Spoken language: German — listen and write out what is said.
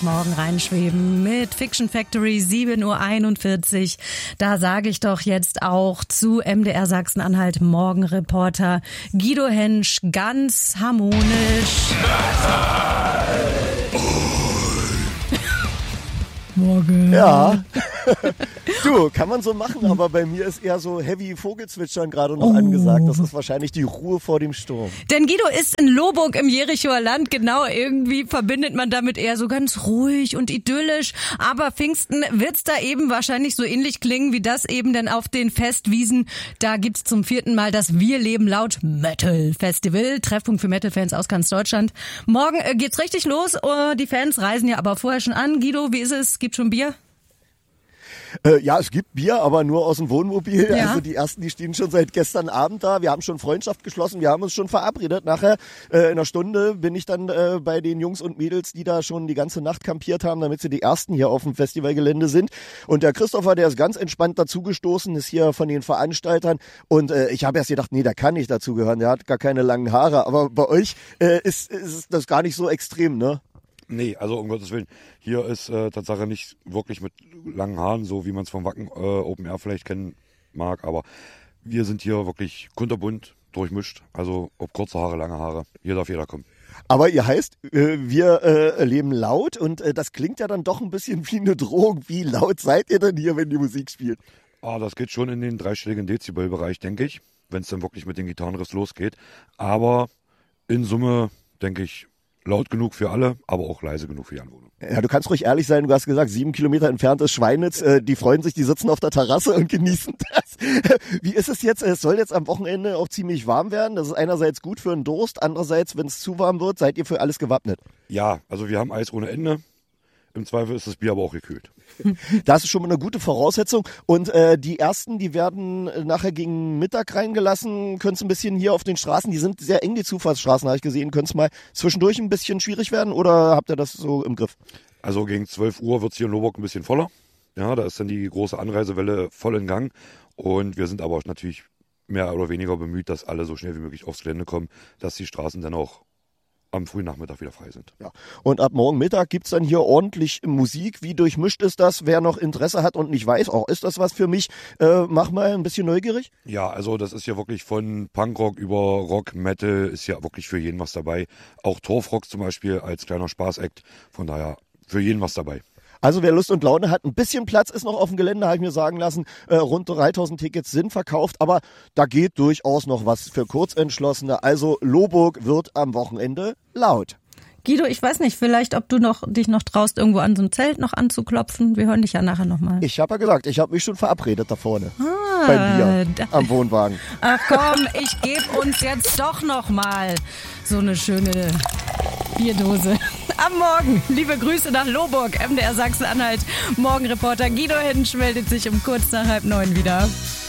Morgen reinschweben mit Fiction Factory 7:41 Uhr. Da sage ich doch jetzt auch zu MDR Sachsen-Anhalt Morgenreporter Guido Hensch ganz harmonisch. Morgen. Ja, du, kann man so machen, aber bei mir ist eher so heavy Vogelzwitschern gerade noch angesagt. Das ist wahrscheinlich die Ruhe vor dem Sturm. Denn Guido ist in Lohburg im Jerichoer Land, genau, irgendwie verbindet man damit eher so ganz ruhig und idyllisch. Aber Pfingsten wird's da eben wahrscheinlich so ähnlich klingen wie das eben, denn auf den Festwiesen, da gibt's zum 4. Mal das Wir leben laut Metal Festival, Treffpunkt für Metal-Fans aus ganz Deutschland. Morgen geht's richtig los, die Fans reisen ja aber vorher schon an. Guido, wie ist es? Gibt schon Bier? Ja, es gibt Bier, aber nur aus dem Wohnmobil. Ja. Also die ersten, die stehen schon seit gestern Abend da. Wir haben schon Freundschaft geschlossen, wir haben uns schon verabredet. Nachher in einer Stunde bin ich dann bei den Jungs und Mädels, die da schon die ganze Nacht kampiert haben, damit sie die Ersten hier auf dem Festivalgelände sind. Und der Christopher, der ist ganz entspannt dazugestoßen, ist hier von den Veranstaltern. Und ich habe erst gedacht, nee, der kann nicht dazugehören, der hat gar keine langen Haare. Aber bei euch ist das gar nicht so extrem, ne? Nee, also um Gottes Willen. Hier ist Tatsache nicht wirklich mit langen Haaren, so wie man es vom Wacken Open Air vielleicht kennen mag. Aber wir sind hier wirklich kunterbunt, durchmischt. Also ob kurze Haare, lange Haare. Hier darf jeder kommen. Aber ihr heißt, wir leben laut und das klingt ja dann doch ein bisschen wie eine Drohung. Wie laut seid ihr denn hier, wenn die Musik spielt? Das geht schon in den dreistelligen Dezibelbereich, denke ich, wenn es dann wirklich mit den Gitarrenriffs losgeht. Aber in Summe, denke ich, laut genug für alle, aber auch leise genug für die Anwohner. Ja, du kannst ruhig ehrlich sein, du hast gesagt, 7 Kilometer entfernt ist Schweinitz, die freuen sich, die sitzen auf der Terrasse und genießen das. Wie ist es jetzt? Es soll jetzt am Wochenende auch ziemlich warm werden. Das ist einerseits gut für den Durst, andererseits, wenn es zu warm wird, seid ihr für alles gewappnet. Ja, also wir haben Eis ohne Ende. Im Zweifel ist das Bier aber auch gekühlt. Das ist schon mal eine gute Voraussetzung. Und die Ersten, die werden nachher gegen Mittag reingelassen. Können es ein bisschen hier auf den Straßen, die sind sehr eng, die Zufahrtsstraßen, habe ich gesehen. Können es mal zwischendurch ein bisschen schwierig werden oder habt ihr das so im Griff? Also gegen 12 Uhr wird es hier in Lohburg ein bisschen voller. Ja, da ist dann die große Anreisewelle voll in Gang. Und wir sind aber natürlich mehr oder weniger bemüht, dass alle so schnell wie möglich aufs Gelände kommen, dass die Straßen dann auch am frühen Nachmittag wieder frei sind. Ja. Und ab morgen Mittag gibt's dann hier ordentlich Musik. Wie durchmischt ist das? Wer noch Interesse hat und nicht weiß, auch ist das was für mich? Mach mal ein bisschen neugierig. Ja, also das ist ja wirklich von Punkrock über Rock, Metal, ist ja wirklich für jeden was dabei. Auch Torfrock zum Beispiel als kleiner Spaßact. Von daher für jeden was dabei. Also wer Lust und Laune hat, ein bisschen Platz ist noch auf dem Gelände, habe ich mir sagen lassen. Rund 3000 Tickets sind verkauft, aber da geht durchaus noch was für Kurzentschlossene. Also Lohburg wird am Wochenende laut. Guido, ich weiß nicht, vielleicht ob du dich noch traust, irgendwo an so einem Zelt noch anzuklopfen. Wir hören dich ja nachher nochmal. Ich habe ja gesagt, ich habe mich schon verabredet da vorne. Beim Bier am Wohnwagen. Ach komm, ich gebe uns jetzt doch nochmal so eine schöne Bierdose. Am Morgen, liebe Grüße nach Lohburg, MDR Sachsen-Anhalt. Morgenreporter Guido Hensch meldet sich um kurz nach 8:30 wieder.